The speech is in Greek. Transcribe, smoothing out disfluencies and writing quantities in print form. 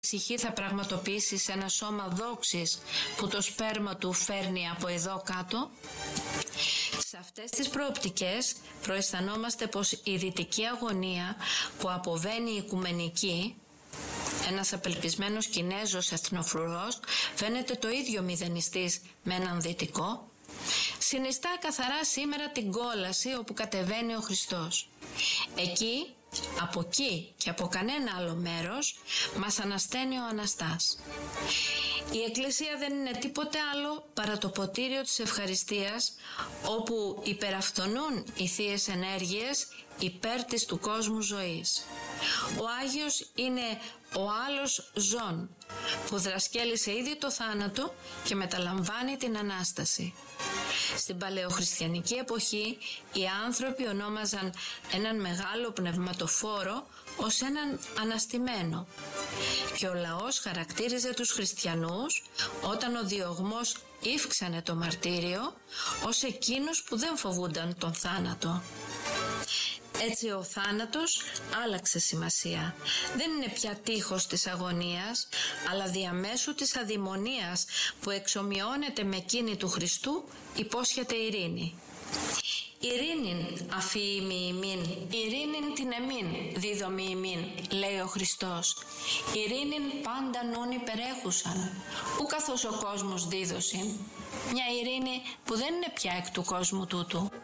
ψυχή θα πραγματοποιήσει σε ένα σώμα δόξης που το σπέρμα του φέρνει από εδώ κάτω. Σε αυτές τις προοπτικές προαισθανόμαστε πως η δυτική αγωνία που αποβαίνει η οικουμενική, ένας απελπισμένος Κινέζος εθνοφρουρός φαίνεται το ίδιο μηδενιστής με έναν δυτικό, συνιστά καθαρά σήμερα την κόλαση όπου κατεβαίνει ο Χριστός. Από εκεί και από κανένα άλλο μέρος μας ανασταίνει ο Αναστάς. Η Εκκλησία δεν είναι τίποτε άλλο παρά το ποτήριο της ευχαριστίας, όπου υπεραυτονούν οι θείες ενέργειες υπέρ της του κόσμου ζωής. Ο Άγιος είναι ο άλλος ζών που δρασκέλισε ήδη το θάνατο και μεταλαμβάνει την Ανάσταση. Στην παλαιοχριστιανική εποχή οι άνθρωποι ονόμαζαν έναν μεγάλο πνευματοφόρο ως έναν αναστημένο και ο λαός χαρακτήριζε τους χριστιανούς όταν ο διωγμός ύφξανε το μαρτύριο ως εκείνους που δεν φοβούνταν τον θάνατο. Έτσι ο θάνατος άλλαξε σημασία. Δεν είναι πια τείχος της αγωνίας, αλλά διαμέσου της αδειμονίας που εξομοιώνεται με εκείνη του Χριστού υπόσχεται ειρήνη. «Ειρήνην αφίημι ημίν, ειρήνην την εμίν δίδομι ημίν», λέει ο Χριστός. «Ειρήνην πάντα νουν υπερέχουσαν, ου καθώς ο κόσμος δίδωσιν». Μια ειρήνη που δεν είναι πια εκ του κόσμου τούτου.